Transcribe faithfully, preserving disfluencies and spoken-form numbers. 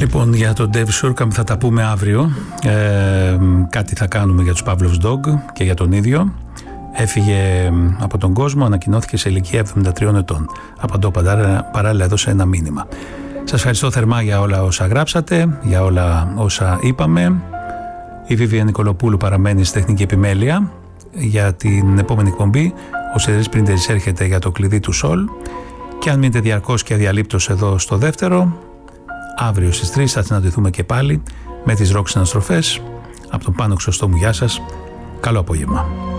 Λοιπόν, για τον Dave Shurkamp θα τα πούμε αύριο. Ε, κάτι θα κάνουμε για τους Pavlov's Dog και για τον ίδιο. Έφυγε από τον κόσμο, ανακοινώθηκε σε ηλικία εβδομήντα τριών ετών. Απαντώ παράλληλα έδωσε ένα μήνυμα. Σας ευχαριστώ θερμά για όλα όσα γράψατε, για όλα όσα είπαμε. Η Βίβια Νικολοπούλου παραμένει στη τεχνική επιμέλεια. Για την επόμενη εκπομπή ο Σιδερής Πρίντεζης έρχεται για το κλειδί του Σολ. Και αν μείνετε διαρκώς και αδιαλείπτως εδώ στο δεύτερο, αύριο στις τρεις θα συναντηθούμε και πάλι με τις ροκ συναστροφές. Από τον Πάνο Χρυσοστόμου, γεια σας, καλό απόγευμα.